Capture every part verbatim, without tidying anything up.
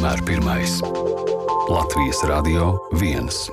vienmēr pirmais. Latvijas Radio viens.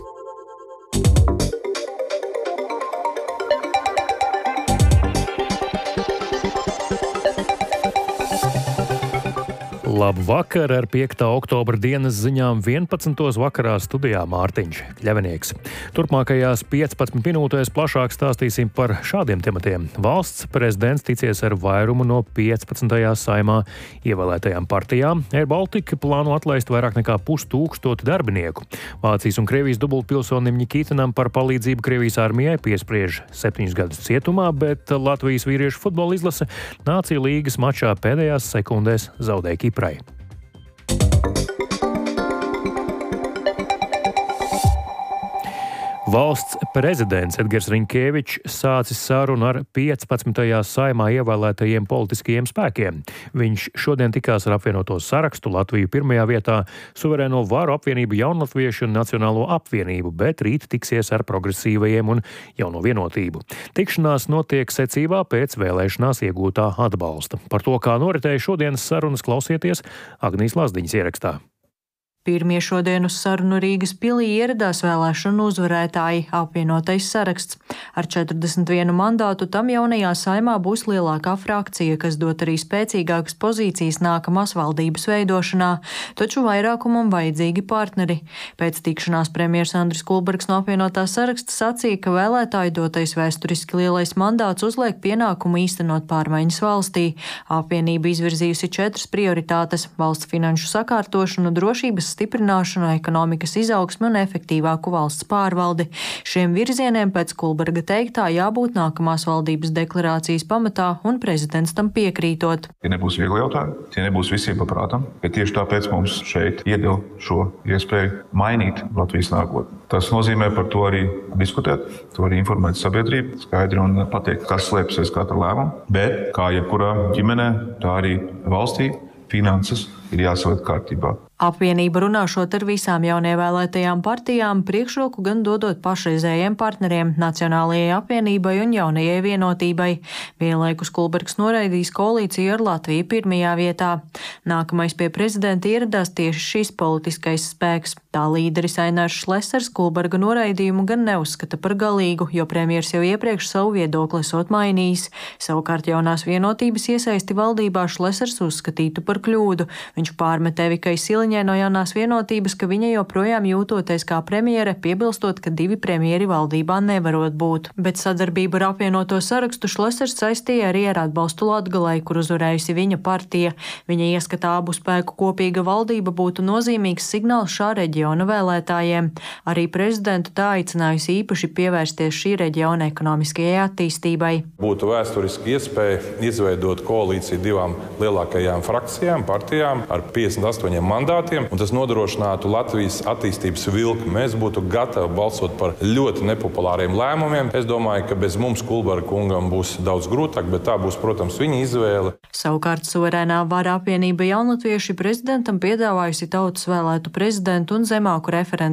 Labu vakaru ar piektā oktobra dienas ziņām vienpadsmitos vakarā studijā Mārtiņš Kļavinieks. Turpmākajās piecpadsmit minūtēs plašāk stāstīsim par šādiem tematiem. Valsts prezidents ticies ar vairumu no piecpadsmitajā Saeimā ievēlētajām partijām. Air Baltica plāno atlaist vairāk nekā pustūkstoti darbinieku. Vācijas un Krievijas dubultpilsonim Nikitinam par palīdzību Krievijas armijai piespriež septiņus gadus cietumā, bet Latvijas vīriešu futbola izlase Nāciju līgas mačā pēdējās sekundēs zaudēja Kiprai. Valsts prezidents Edgars Riņkevičs sācis sarunu ar piecpadsmitajā Saeimā ievēlētajiem politiskajiem spēkiem. Viņš šodien tikās ar apvienoto sarakstu, Latviju pirmajā vietā, Suverēno varu apvienību Jaunatviešu un Nacionālo apvienību, bet rīt tiksies ar progresīvajiem un Jauno vienotību. Tikšanās notiek secībā pēc vēlēšanās iegūtā atbalsta. Par to, kā noritēja šodienas sarunas, klausieties Agnijas Lazdiņas ierakstā. Pirmie šodien uz sarunu Rīgas pilī ieradās vēlēšanu uzvarētāji apvienotais saraksts. Ar četrdesmit vienu mandātu tam jaunajā Saeimā būs lielākā frakcija, kas dot arī spēcīgākas pozīcijas nākamās valdības veidošanā, taču vairākumam vajadzīgi partneri. Pēc tikšanās premjers Andris Kulbergs no apvienotā saraksta sacīja, ka vēlētāju dotais vēsturiski lielais mandāts uzliek pienākumu īstenot pārmaiņas valstī. Apvienība izvirzījusi četras prioritātes - valsts finanšu sakārtošanu, drošības stiprināšanu, ekonomikas izaugsmi un efektīvāku valsts pārvaldi. Šiem virzieniem pēc Kulberga teiktā jābūt nākamās valdības deklarācijas pamatā un prezidents tam piekrītot. Tie nebūs viegli jautājumi, tie nebūs visiem paprātam, bet tieši tāpēc mums šeit iedeva šo iespēju mainīt Latvijas nākotni. Tas nozīmē par to arī diskutēt, to arī informēt sabiedrību, skaidri un pateikt, kas slēpjas aiz katra lēmuma, bet kā jebkurā ģimenē, tā arī valstī finanses ir jāsaliek kārtībā. Apvienība runāšot ar visām jaunievēlētajām partijām, priekšroku gan dodot pašreizējiem partneriem, Nacionālajai apvienībai un Jaunajai vienotībai. Vienlaikus Kulbergs noraidīs koalīciju ar Latviju pirmajā vietā. Nākamais pie prezidenta ieradās tieši šis politiskais spēks. Tā līderis Ainārs Šlesers Kulberga noraidījumu gan neuzskata par galīgu, jo premjers jau iepriekš savu viedokli esot mainījis. Savukārt Jaunās vienotības iesaisti valdībā Šlesers uzskatītu par kļūdu. Viņš pārmet Evikai Siliņai no Jaunās vienotības, ka viņa joprojām jūtoties kā premjere, piebilstot, ka divi premjeri valdībā nevarot būt. Bet sadarbību ar apvienoto sarakstu Šlesers saistīja arī ar atbalstu Latgalei, kur uzvarējusi viņa partija. Viņa ieskatā abu spēku kopīga valdība būtu nozīmīgs signāls šā reģiona vēlētājiem. Arī prezidentu tā aicinājusi īpaši pievērsties šī reģiona ekonomiskajai attīstībai. Būtu vēsturiski iespēja izveidot koalīciju divām lielākajām frakcijām, partijām ar piecdesmit astoņiem mandātiem, un tas nodrošinātu Latvijas attīstības vilkli. Mēs būtu gatavi balsot par ļoti nepopulāriem lēmumiem. Es domāju, ka bez mums Kulberga kungam būs daudz grūtāk, bet tā būs, protams, viņa izvēle. Savukārt Suverēnā vara apvienība Jaunatvieši prezidentam piedāvājusi tautas vēlētu prezidentu un zemāku referendumu